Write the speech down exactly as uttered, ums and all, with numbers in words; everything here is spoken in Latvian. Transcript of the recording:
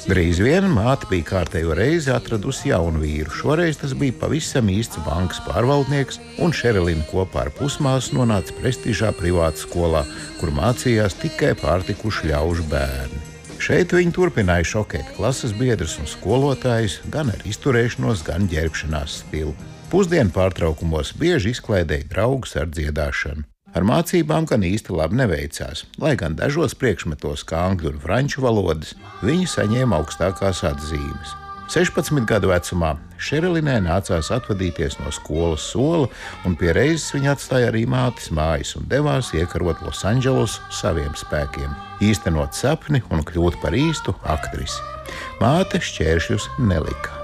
Drīz vien māte bija kārtējo reizi atradusi jaunu vīru. Šoreiz tas bija pavisam īsts bankas pārvaldnieks, un Šerelina kopā ar pusmāsu nonāca prestižā privāta skolā, kur mācījās tikai pārtikuši ļaužu bērni. Šeit viņi turpināja šokēt klases biedrus un skolotājus gan ar izturēšanos, gan ģērbšanās stilu. Pusdienu pārtraukumos bieži izklaidēja draugus ar dziedāšanu. Ar mācībām gan īsti labi neveicās, lai gan dažos priekšmetos, kā angļu un franču valodas, viņi saņēma augstākās atzīmes. sešpadsmit gadu vecumā Šerelinai nācās atvadīties no skolas sola, un pie reizes viņa atstāja arī mātes mājas un devās iekarot Losandželosu saviem spēkiem, īstenot sapni un kļūt par īstu aktrisi. Māte šķēršļus nelika.